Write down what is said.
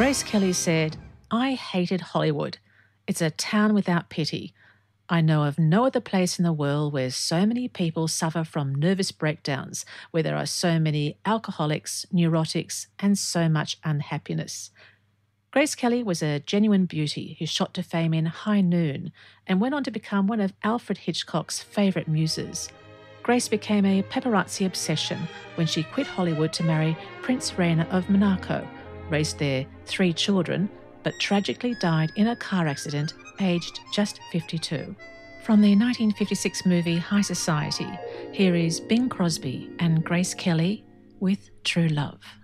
Grace Kelly said, "I hated Hollywood. It's a town without pity. I know of no other place in the world where so many people suffer from nervous breakdowns, where there are so many alcoholics, neurotics, and so much unhappiness." Grace Kelly was a genuine beauty who shot to fame in High Noon and went on to become one of Alfred Hitchcock's favourite muses. Grace became a paparazzi obsession when she quit Hollywood to marry Prince Rainer of Monaco, raised their 3 children, but tragically died in a car accident aged just 52. From the 1956 movie High Society, here is Bing Crosby and Grace Kelly with True Love.